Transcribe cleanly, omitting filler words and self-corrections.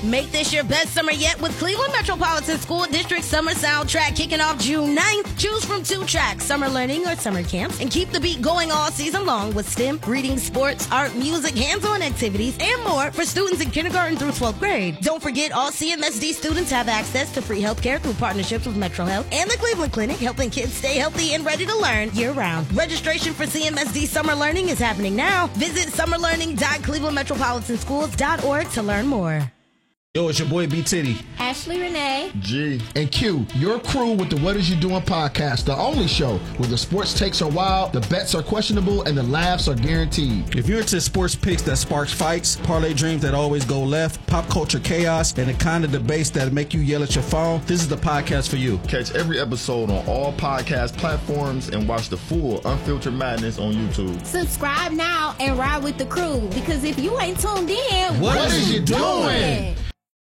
Make this your best summer yet with Cleveland Metropolitan School District Summer Soundtrack kicking off June 9th. Choose from 2 tracks, summer learning or summer camps, and keep the beat going all season long with STEM, reading, sports, art, music, hands-on activities, and more for students in kindergarten through 12th grade. Don't forget, all CMSD students have access to free healthcare through partnerships with Metro Health and the Cleveland Clinic, helping kids stay healthy and ready to learn year-round. Registration for CMSD Summer Learning is happening now. Visit summerlearning.clevelandmetropolitanschools.org to learn more. Yo, it's your boy B Titty, Ashley Renee, G, and Q, your crew with the What Is You Doing podcast, the only show where the sports takes are wild, the bets are questionable, and the laughs are guaranteed. If you're into sports picks that sparks fights, parlay dreams that always go left, pop culture chaos, and the kind of debates that make you yell at your phone, this is the podcast for you. Catch every episode on all podcast platforms and watch the full Unfiltered Madness on YouTube. subscribe now and ride with the crew, because if you ain't tuned in, What is you doing?